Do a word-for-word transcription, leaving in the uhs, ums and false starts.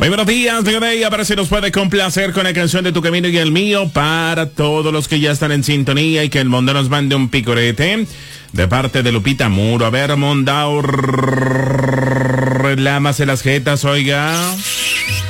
Muy buenos días, Day, a ver si nos puede complacer con la canción de Tu Camino y el Mío para todos los que ya están en sintonía y que el mundo nos mande un picorete de parte de Lupita Muro. A ver, Mondao, relámase las jetas, oiga.